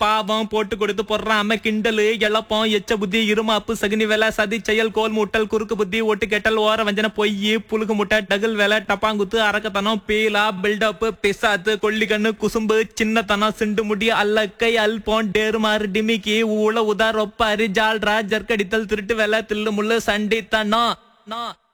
பாவம் போட்டு கொடுத்து பொறாம கிண்டலு எழப்பம் எச்ச புத்தி இருமாப்பு சகுனி வேலை சதி செயல் கோல் முட்டல் குறுக்கு புத்தி ஒட்டு கெட்டல் ஓர வஞ்சன பொய் புழுகு முட்டை டகுல் வேலை டப்பாங்குத்து அரக்கத்தனம் பீலா பில்டப் பிசாத்து கொல்லிக்கண்ணு குசும்பு சின்னத்தனம் சிண்டு முடி அல்லக்கை அல்போன் டேருமாறு டிமிக்கி ஊழ உதா ரொப்பாரி ஜால்ரா ஜர்க்கடித்தல் திருட்டு வேலை தில்லு முள்ளு சண்டித்தனம்